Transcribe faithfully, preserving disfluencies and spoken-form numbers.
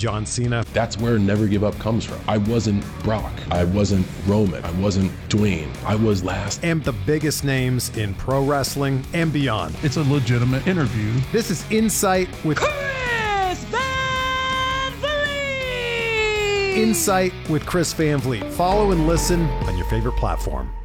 John Cena. That's where Never Give Up comes from. I wasn't Brock. I wasn't Roman. I wasn't Dwayne. I was last. And the biggest names in pro wrestling and beyond. It's a legitimate interview. This is Insight with Chris Van Vliet! Insight with Chris Van Vliet. Follow and listen on your favorite platform.